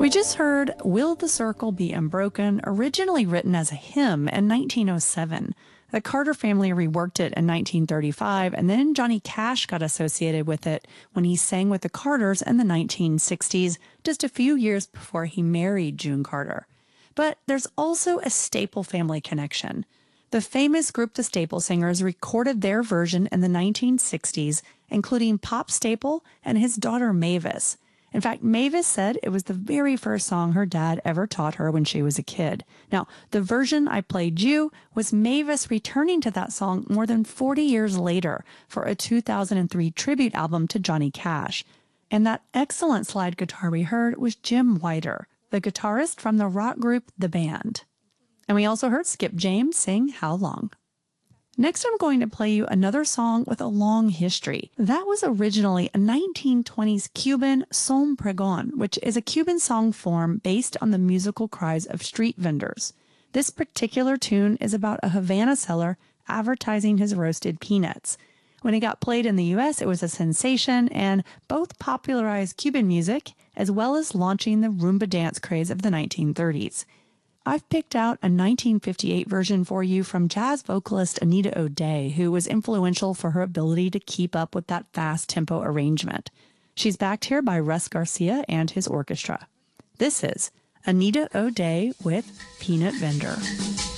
We just heard Will the Circle Be Unbroken, originally written as a hymn in 1907. The Carter family reworked it in 1935, and then Johnny Cash got associated with it when he sang with the Carters in the 1960s, just a few years before he married June Carter. But there's also a Staple family connection. The famous group The Staple Singers recorded their version in the 1960s, including Pop Staple and his daughter Mavis. In fact, Mavis said it was the very first song her dad ever taught her when she was a kid. Now, the version I played you was Mavis returning to that song more than 40 years later for a 2003 tribute album to Johnny Cash. And that excellent slide guitar we heard was Jim Whiter, the guitarist from the rock group The Band. And we also heard Skip James sing How Long. Next, I'm going to play you another song with a long history. That was originally a 1920s Cuban son pregón, which is a Cuban song form based on the musical cries of street vendors. This particular tune is about a Havana seller advertising his roasted peanuts. When it got played in the U.S., it was a sensation and both popularized Cuban music as well as launching the rumba dance craze of the 1930s. I've picked out a 1958 version for you from jazz vocalist Anita O'Day, who was influential for her ability to keep up with that fast tempo arrangement. She's backed here by Russ Garcia and his orchestra. This is Anita O'Day with Peanut Vendor.